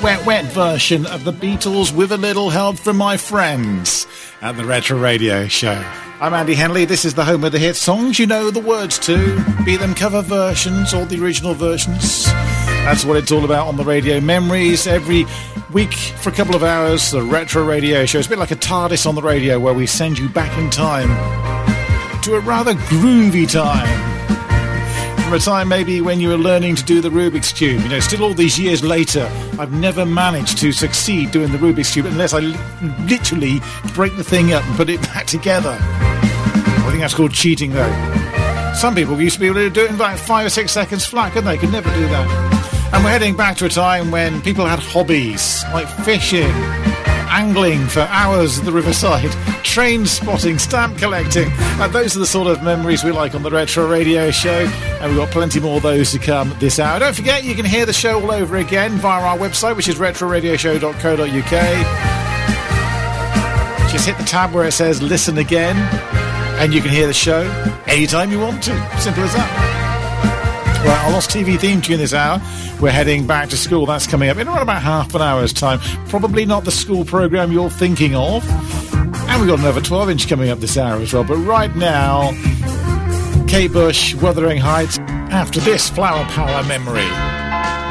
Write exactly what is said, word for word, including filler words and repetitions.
wet, wet version of the Beatles with a little help from my friends at the Retro Radio Show. I'm Andy Henley. This is the home of the hit songs you know the words to, be them cover versions or the original versions. That's what it's all about on the radio. Memories every week for a couple of hours. The Retro Radio Show. It's a bit like a TARDIS on the radio where we send you back in time to a rather groovy time. From a time maybe when you were learning to do the Rubik's Cube. You know, still all these years later, I've never managed to succeed doing the Rubik's Cube unless I li- literally break the thing up and put it back together. I think that's called cheating, though. Some people used to be able to do it in like five or six seconds flat, couldn't they? Could never do that. And we're heading back to a time when people had hobbies like fishing, angling for hours at the riverside, train spotting, stamp collecting. And those are the sort of memories we like on the Retro Radio Show. And we've got plenty more of those to come this hour. Don't forget, you can hear the show all over again via our website, which is retro radio show dot co dot uk. Just hit the tab where it says listen again, and you can hear the show anytime you want to. Simple as that. Right, our Lost T V theme tune this hour. We're heading back to school. That's coming up in around about half an hour's time. Probably not the school programme you're thinking of. And we've got another twelve inch coming up this hour as well. But right now, Kate Bush, Wuthering Heights, after this Flower Power memory.